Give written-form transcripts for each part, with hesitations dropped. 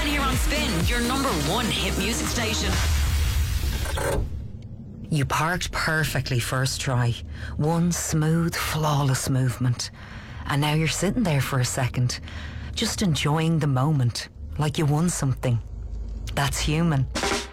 And here on Spin, your number one hit music station. You parked perfectly first try. One smooth, flawless movement. And now you're sitting there for a second, just enjoying the moment, like you won something. That's human.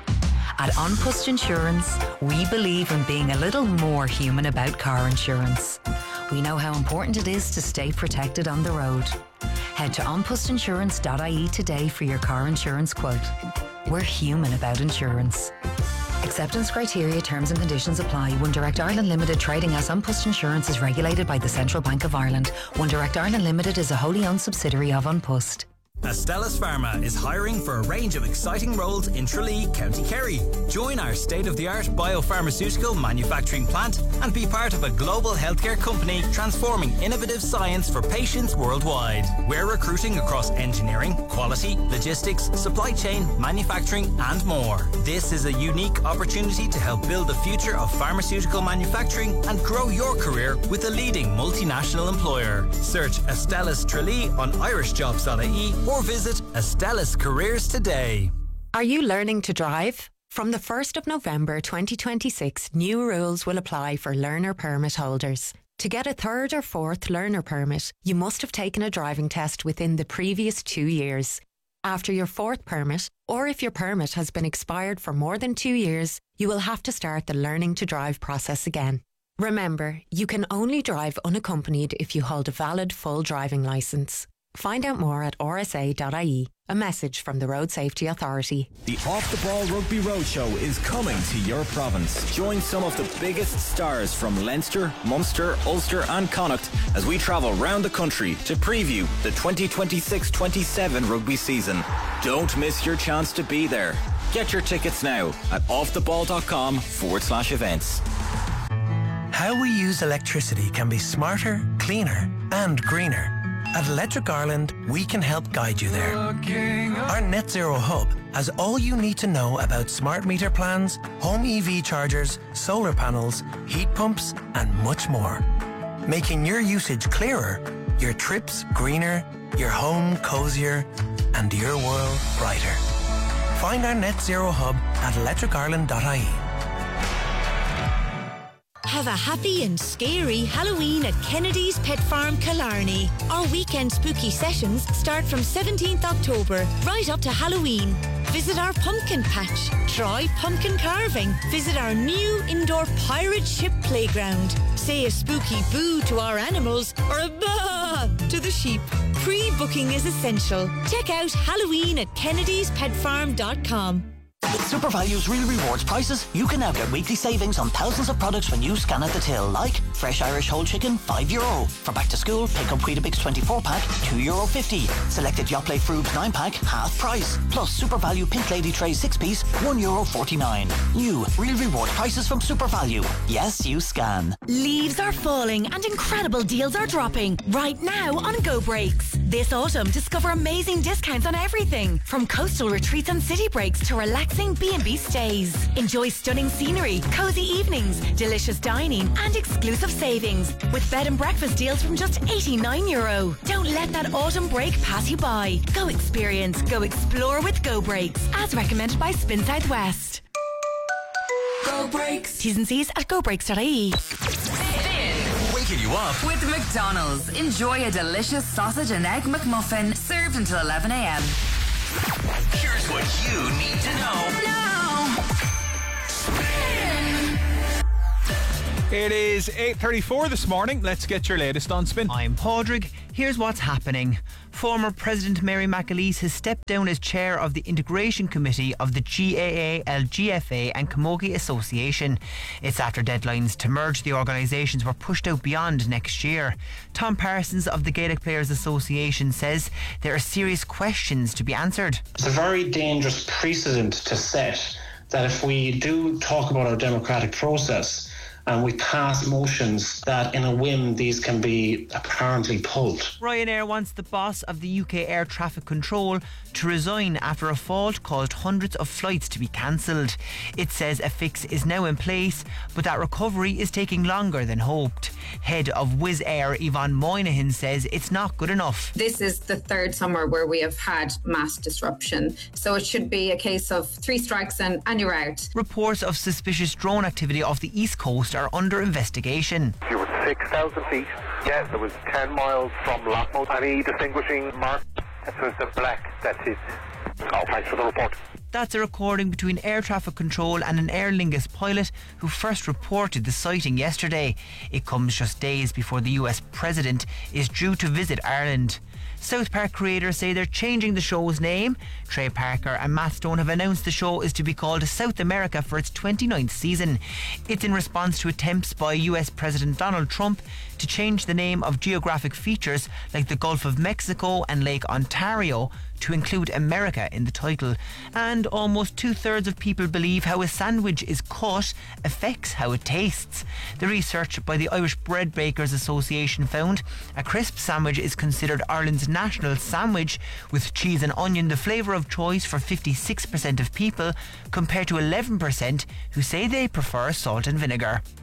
At An Post Insurance, we believe in being a little more human about car insurance. We know how important it is to stay protected on the road. Head to onpostinsurance.ie today for your car insurance quote. We're human about insurance. Acceptance criteria, terms and conditions apply. One Direct Ireland Limited, trading as An Post Insurance, is regulated by the Central Bank of Ireland. One Direct Ireland Limited is a wholly owned subsidiary of An Post. Astellas Pharma is hiring for a range of exciting roles in Tralee, County Kerry. Join our state-of-the-art biopharmaceutical manufacturing plant and be part of a global healthcare company transforming innovative science for patients worldwide. We're recruiting across engineering, quality, logistics, supply chain, manufacturing and more. This is a unique opportunity to help build the future of pharmaceutical manufacturing and grow your career with a leading multinational employer. Search Astellas Tralee on irishjobs.ie or visit Astellas Careers today. Are you learning to drive? From the 1st of November 2026, new rules will apply for learner permit holders. To get a third or fourth learner permit, you must have taken a driving test within the previous 2 years. After your fourth permit, or if your permit has been expired for more than 2 years, you will have to start the learning to drive process again. Remember, you can only drive unaccompanied if you hold a valid full driving licence. Find out more at rsa.ie. A message from the Road Safety Authority. The Off the Ball Rugby Roadshow is coming to your province. Join some of the biggest stars from Leinster, Munster, Ulster and Connacht as we travel round the country to preview the 2026-27 rugby season. Don't miss your chance to be there. Get your tickets now at offtheball.com/events. How we use electricity can be smarter, cleaner and greener. At Electric Ireland, we can help guide you there. Our Net Zero Hub has all you need to know about smart meter plans, home EV chargers, solar panels, heat pumps, and much more. Making your usage clearer, your trips greener, your home cozier, and your world brighter. Find our Net Zero Hub at electricireland.ie. Have a happy and scary Halloween at Kennedy's Pet Farm, Killarney. Our weekend spooky sessions start from 17th October, right up to Halloween. Visit our pumpkin patch, try pumpkin carving, visit our new indoor pirate ship playground. Say a spooky boo to our animals or a bah to the sheep. Pre-booking is essential. Check out Halloween at kennedyspetfarm.com. With SuperValue's Real Rewards prices, you can now get weekly savings on thousands of products when you scan at the till, like fresh Irish whole chicken, €5. For back to school, pick up Weetabix 24-pack, €2.50. Selected Yoplait Frubes 9-pack, half price. Plus SuperValue Pink Lady Tray 6-piece, €1.49. New Real Rewards prices from SuperValue. Yes, you scan. Leaves are falling and incredible deals are dropping right now on Go Breaks. This autumn, discover amazing discounts on everything, from coastal retreats and city breaks to relaxing B&B stays. Enjoy stunning scenery, cozy evenings, delicious dining and exclusive savings with bed and breakfast deals from just €89. Don't let that autumn break pass you by. Go experience, go explore with Go Breaks, as recommended by Spin Southwest. Go Breaks. T's and C's at gobreaks.ie. Waking you up With McDonald's. Enjoy a delicious sausage and egg McMuffin served until 11 a.m. Here's what you need to know now. Spin. It is 8:34 this morning. Let's get your latest on Spin. I'm Padraig. Here's what's happening. Former President Mary McAleese has stepped down as chair of the Integration Committee of the GAA, LGFA and Camogie Association. It's after deadlines to merge the organisations were pushed out beyond next year. Tom Parsons of the Gaelic Players Association says there are serious questions to be answered. It's a very dangerous precedent to set that if we do talk about our democratic process and we pass motions that in a whim these can be apparently pulled. Ryanair wants the boss of the UK Air Traffic Control to resign after a fault caused hundreds of flights to be cancelled. It says a fix is now in place, but that recovery is taking longer than hoped. Head of Wizz Air Yvonne Moynihan says it's not good enough. This is the third summer where we have had mass disruption, so it should be a case of 3 strikes and you're out. Reports of suspicious drone activity off the east coast are under investigation. You were 6,000 feet. Yes, there was 10 miles from Lockmouth. Any distinguishing mark? So it's the black, that's it. Oh, thanks for the report. That's a recording between Air Traffic Control and an Aer Lingus pilot who first reported the sighting yesterday. It comes just days before the US President is due to visit Ireland. South Park creators say they're changing the show's name. Trey Parker and Matt Stone have announced the show is to be called South America for its 29th season. It's in response to attempts by US President Donald Trump to change the name of geographic features like the Gulf of Mexico and Lake Ontario to include America in the title. And almost 2/3 of people believe how a sandwich is cut affects how it tastes. The research by the Irish Bread Bakers Association found a crisp sandwich is considered Ireland's national sandwich, with cheese and onion the flavour of choice for 56% of people, compared to 11% who say they prefer salt and vinegar.